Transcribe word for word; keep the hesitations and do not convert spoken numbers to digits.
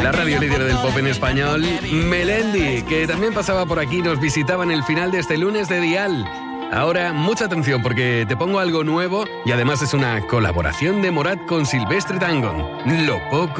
La radio líder del pop en español, Melendi, que también pasaba por aquí, nos visitaba en el final de este lunes de Dial. Ahora, mucha atención porque te pongo algo nuevo y además es una colaboración de Morat con Silvestre Dangond. Lo poco